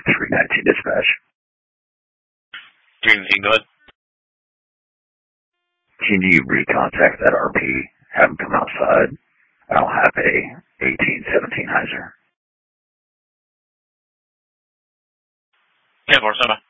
319 dispatch. 319, go ahead. Can you recontact that RP? Have him come outside. I'll have a 1817 Heiser. 10-4, stand by.